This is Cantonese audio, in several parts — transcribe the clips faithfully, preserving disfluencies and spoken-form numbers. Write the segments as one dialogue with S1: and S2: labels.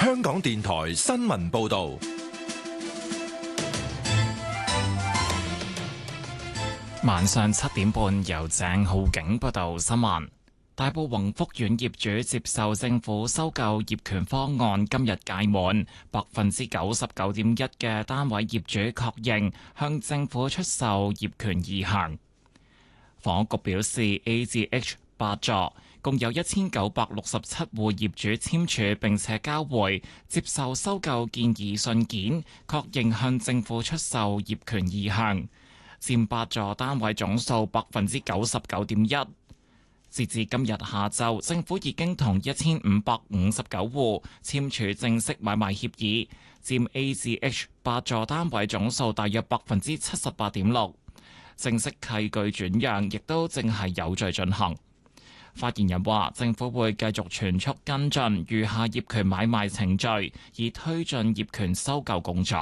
S1: 香港電台新聞報道。
S2: 晚上七點半，由鄭浩景報道新聞。大埔宏福苑業主接受政府收購業權方案今日屆滿，百分之九十九點一嘅單位業主確認向政府出售業權意向。房屋局表示 ，A 至 H 八座共有一千九百六十七戶業主簽署並且交回接受收購建議信件，確認向政府出售業權意向，佔八座單位總數百分之九十九點一。截至今日下晝，政府已經同一千五百五十九戶簽署正式買賣協議，佔 A 至 H 八座單位總數大約百分之七十八點六。正式契據轉讓亦都正係有序進行。發言人話，政府會繼續全速跟進餘下業權買賣程序，以推進業權收購工作。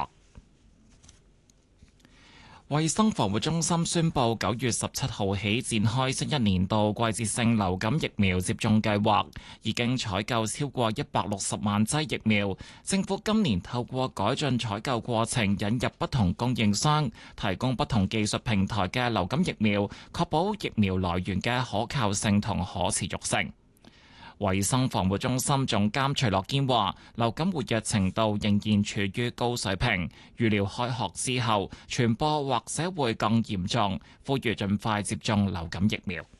S2: 衛生防護中心宣布，九月十七號起展開新一年度季節性流感疫苗接種計劃，已經採購超過一百六十萬劑疫苗。政府今年透過改進採購過程，引入不同供應商，提供不同技術平台嘅流感疫苗，確保疫苗來源嘅可靠性同可持續性。衛生防護中心總監徐樂堅話，流感活躍程度仍然處於高水平，預料開學之後傳播或者會更嚴重，呼籲盡快接種流感疫苗。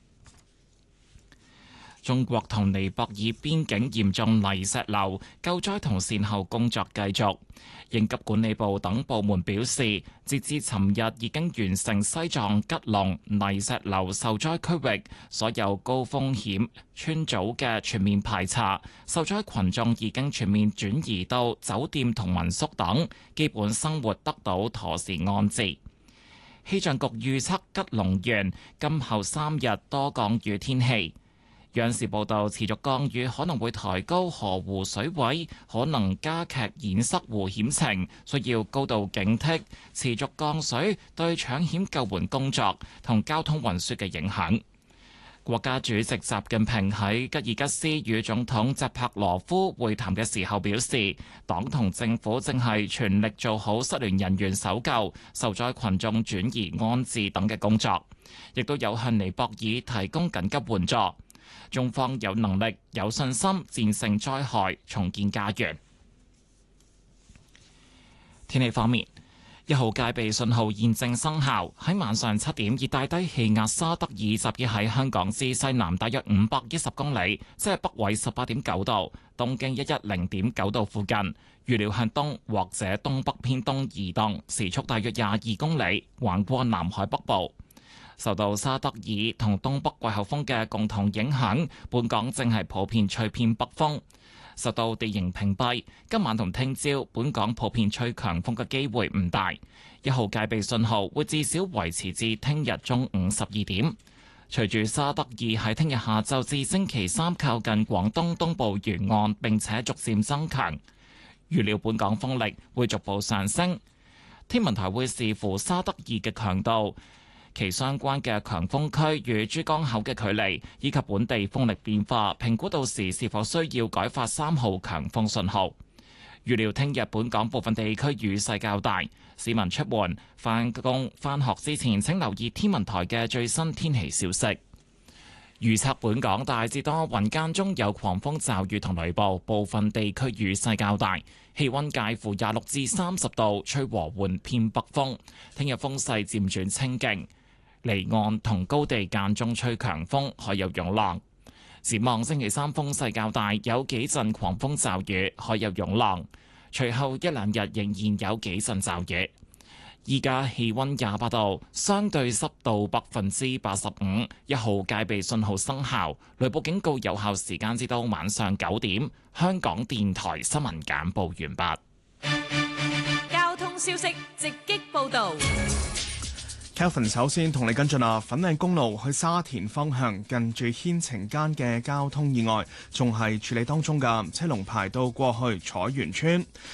S2: 中國同尼泊爾邊境嚴重泥石流，救災同善後工作繼續。應急管理部等部門表示，截至尋日已經完成西藏吉隆泥石流受災區域所有高風險村組嘅全面排查，受災群眾已經全面轉移到酒店同民宿等，基本生活得到妥善安置。氣象局預測吉隆縣今後三日多降雨天氣。央視報道，持續降雨可能會抬高河湖水位，可能加劇堰塞湖險情，需要高度警惕持續降水對搶險救援工作同交通運輸嘅影響。國家主席習近平喺吉爾吉斯與總統扎帕羅夫會談嘅時候表示，黨同政府正係全力做好失聯人員搜救、受災群眾轉移安置等嘅工作，亦都有向尼泊爾提供緊急援助。中方有能力、有信心戰勝災害，重建家園。天氣方面，一號戒備信號現正生效。喺晚上七點，熱帶低氣壓沙德爾集結喺香港之西南大約五百一十公里，即係北緯十八點九度、東經一一零點九度附近。預料向東或者東北偏東移動，時速大約廿二公里，橫過南海北部。受到沙德爾同東北季候風嘅共同影響，本港正係普遍吹偏北風。受到地形屏蔽，今晚同聽朝本港普遍吹強風嘅機會唔大。一號戒備信號會至少維持至聽日中午十二點。隨住沙德爾喺聽日下晝至星期三靠近廣東東部沿岸，並且逐漸增強，預料本港風力會逐步上升。天文台會視乎沙德爾嘅強度、其相關嘅強風區與珠江口嘅距離，以及本地風力變化，評估到時是否需要改發三號強風信號。預料聽日本港部分地區雨勢較大，市民出門、返工、返學之前請留意天文台嘅最新天氣消息。預測本港大致多雲，間中有狂風驟雨同雷暴，部分地區雨勢較大，氣溫介乎廿六至三十度，吹和緩偏北風。聽日風勢漸轉清勁。離岸同高地間中吹強風，海有湧浪。展望星期三風勢較大，有幾陣狂風驟雨，海有湧浪。隨後一兩日仍然有幾陣驟雨。依家氣溫廿八度，相對濕度百分之八十五，一號戒備信號生效，雷暴警告有效時間至到晚上九點。香港電台新聞簡報完畢。
S3: 交通消息直擊報道。
S4: Kelvin 首先同你跟進啊，粉嶺公路去沙田方向近住牽晴間嘅交通意外，仲係處理當中㗎，車龍排到過去彩園村。